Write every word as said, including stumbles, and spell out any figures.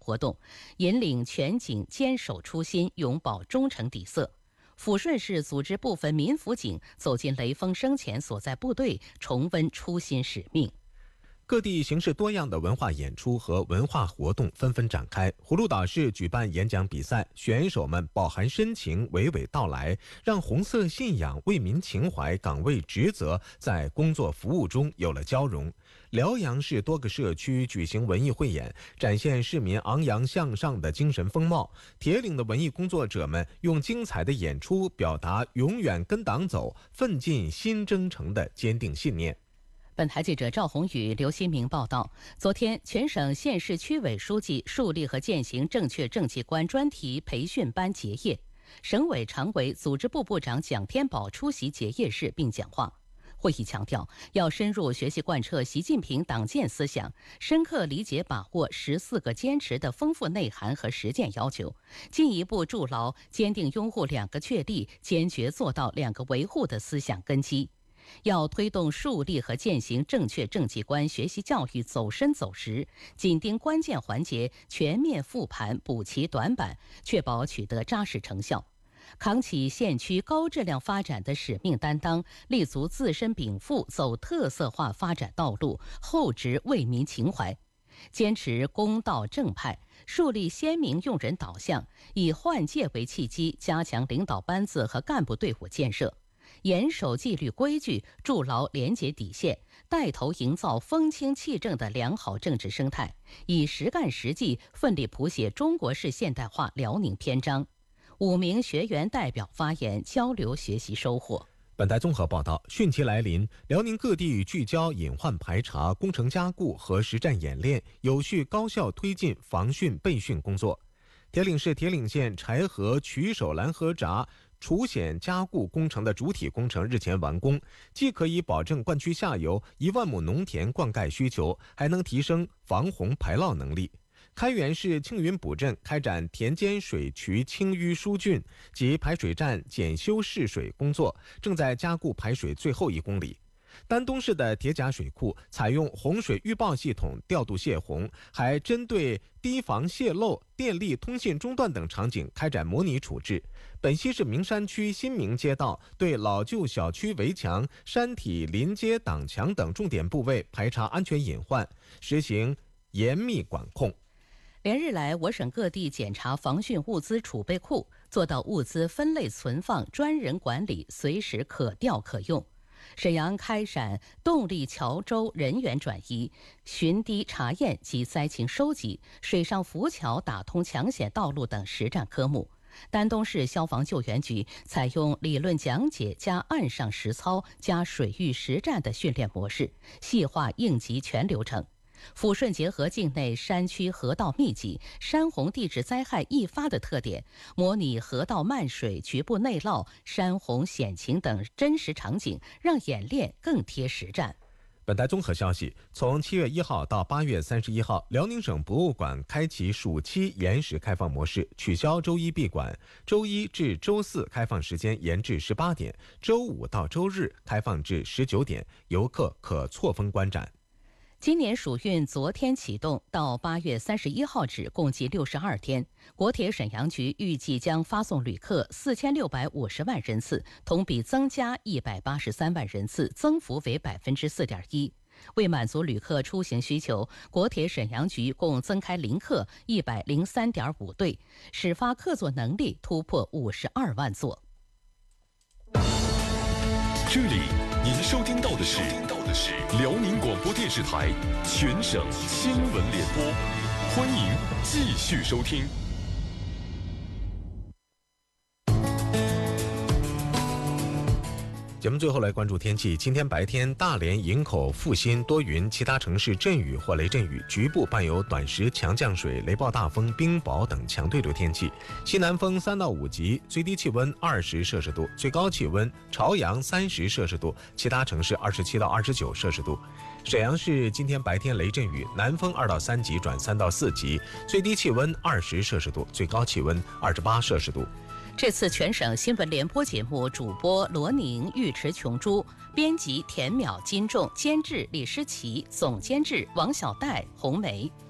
活动，引领全警坚守初心，永葆忠诚底色。抚顺市组织部分民辅警走进雷锋生前所在部队，重温初心使命。 各地形式多样的文化演出和文化活动纷纷展开。葫芦岛市举办演讲比赛，选手们饱含深情，娓娓道来，让红色信仰、为民情怀、岗位职责在工作服务中有了交融。辽阳市多个社区举行文艺汇演，展现市民昂扬向上的精神风貌。铁岭的文艺工作者们用精彩的演出表达永远跟党走、奋进新征程的坚定信念。 本台记者赵宏宇、刘新明报道，昨天，全省县市区委书记树立和践行正确政绩观专题培训班结业，省委常委、组织部部长蒋天宝出席结业式并讲话。会议强调，要深入学习贯彻习近平党建思想，深刻理解把握十四个坚持的丰富内涵和实践要求，进一步筑牢坚定拥护两个确立、坚决做到两个维护的思想根基。要推动树立和践行正确政绩观学习教育走深走实，紧盯关键环节，全面复盘补齐短板，确保取得扎实成效。扛起县区高质量发展的使命担当，立足自身禀赋，走特色化发展道路，厚植为民情怀。坚持公道正派，树立鲜明用人导向，以换届为契机，加强领导班子和干部队伍建设。严守纪律规矩，筑牢廉洁底线，带头营造风清气正的良好政治生态，以实干实际奋力谱写中国式现代化辽宁篇章。五名学员代表发言，交流学习收获。 本台综合报道，汛期来临，辽宁各地聚焦隐患排查、工程加固和实战演练，有序高效推进防汛备汛工作。铁岭市铁岭县柴河曲首拦河闸除险加固工程的主体工程日前完工，既可以保证灌区下游一万亩农田灌溉需求，还能提升防洪排涝能力。开原市青云堡镇开展田间水渠清淤疏浚及排水站检修试水工作，正在加固排水最后一公里。丹东市的铁甲水库采用洪水预报系统调度泄洪，还针对堤防泄漏、电力通信中断等场景开展模拟处置。本溪市明山区新明街道对老旧小区围墙、山体临街挡墙等重点部位排查安全隐患，实行严密管控。 连日来，我省各地检查防汛物资储备库，做到物资分类存放、专人管理，随时可调可用。沈阳开展动力桥舟人员转移、巡堤查验及灾情收集、水上浮桥打通抢险道路等实战科目。丹东市消防救援局采用理论讲解加岸上实操加水域实战的训练模式，细化应急全流程。抚顺结合境内山区河道密集、山洪地质灾害易发的特点，模拟河道漫水、局部内涝、山洪险情等真实场景，让演练更贴实战。 本台综合消息，从七月一号到八月三十一号，辽宁省博物馆开启暑期延时开放模式，取消周一闭馆，周一至周四开放时间延至十八点，周五到周日开放至十九点，游客可错峰观展。 今年暑运昨天启动，到八月三十一号止，共计六十二天。国铁沈阳局预计将发送旅客四千六百五十万人次，同比增加一百八十三万人次，增幅为百分之四点一。为满足旅客出行需求，国铁沈阳局共增开临客一百零三点五对，始发客座能力突破五十二万座。 这里您收听到的是辽宁广播电视台全省新闻联播，欢迎继续收听。 节目最后来关注天气。今天白天，大连、营口、阜新多云，其他城市阵雨或雷阵雨，局部伴有短时强降水、雷暴大风、冰雹等强对流天气。西南风三到五级，最低气温二十摄氏度，最高气温朝阳三十摄氏度，其他城市二十七到二十九摄氏度。沈阳市今天白天雷阵雨，南风二到三级转三到四级，最低气温二十摄氏度，最高气温二十八摄氏度。 这次全省新闻联播节目主播罗宁、尉迟琼珠，编辑田淼、金仲，监制李诗琪，总监制王小戴、红梅。